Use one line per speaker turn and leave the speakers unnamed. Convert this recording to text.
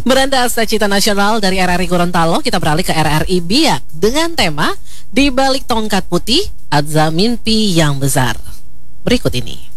Beranda Cita Nasional dari RRI Gorontalo, kita beralih ke RRI Biak dengan tema Di Balik Tongkat Putih, Azza Mimpi Yang Besar. Berikut ini.